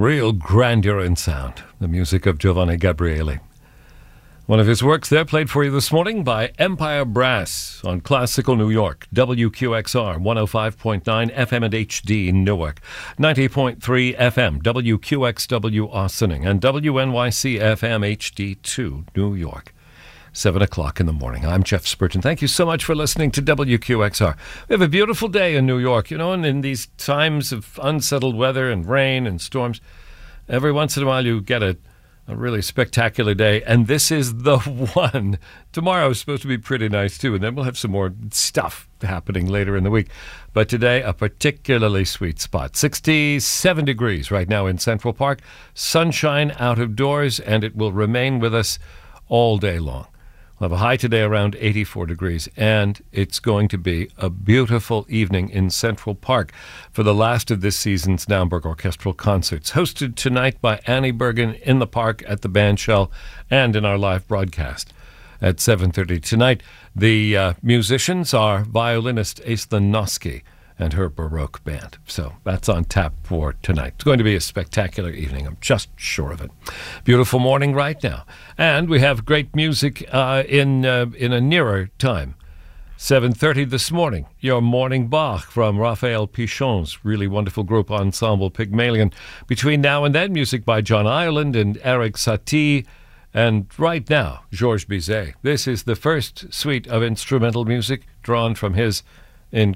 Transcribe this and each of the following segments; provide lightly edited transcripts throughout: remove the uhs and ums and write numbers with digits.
Real grandeur and sound. The music of Giovanni Gabriele. One of his works there played for you this morning by Empire Brass on Classical New York, WQXR 105.9 FM and HD Newark, 90.3 FM, WQXW Ossining, and WNYC FM HD2 New York. 7 o'clock in the morning. I'm Jeff Spurgeon. Thank you so much for listening to WQXR. We have a beautiful day in New York, and in these times of unsettled weather and rain and storms, every once in a while you get a really spectacular day, and this is the one. Tomorrow is supposed to be pretty nice too, and then we'll have some more stuff happening later in the week. But today, a particularly sweet spot. 67 degrees right now in Central Park. Sunshine out of doors, and it will remain with us all day long. We'll have a high today around 84 degrees, and it's going to be a beautiful evening in Central Park for the last of this season's Naumburg Orchestral Concerts, hosted tonight by Annie Bergen in the park at the Bandshell and in our live broadcast at 7:30 tonight. The musicians are violinist Aislinn Noski and her Baroque band. So that's on tap for tonight. It's going to be a spectacular evening. I'm just sure of it. Beautiful morning right now. And we have great music in a nearer time. 7:30 this morning, your Morning Bach from Raphael Pichon's really wonderful group ensemble Pygmalion. Between now and then, music by John Ireland and Eric Satie. And right now, Georges Bizet. This is the first suite of instrumental music drawn from his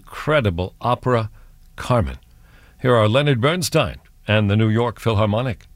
incredible opera, Carmen. Here are Leonard Bernstein and the New York Philharmonic.